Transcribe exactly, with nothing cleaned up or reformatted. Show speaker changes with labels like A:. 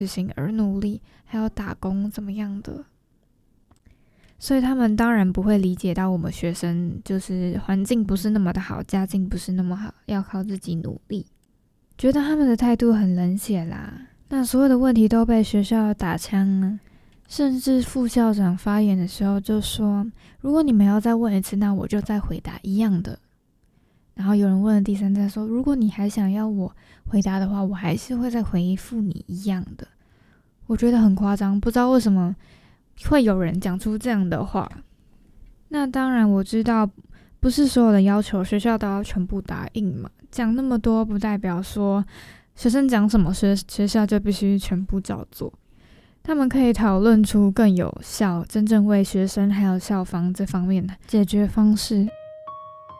A: 事情而努力，还要打工怎么样的。所以他们当然不会理解到我们学生就是环境不是那么的好，家境不是那么好，要靠自己努力，觉得他们的态度很冷血啦。那所有的问题都被学校打枪了，甚至副校长发言的时候就说，如果你们要再问一次，那我就再回答一样的。然后有人问了第三次说，如果你还想要我回答的话，我还是会再回复你一样的。我觉得很夸张，不知道为什么会有人讲出这样的话。那当然我知道不是所有的要求学校都要全部答应嘛，讲那么多不代表说学生讲什么 学, 学校就必须全部照做，他们可以讨论出更有效真正为学生还有校方这方面的解决方式。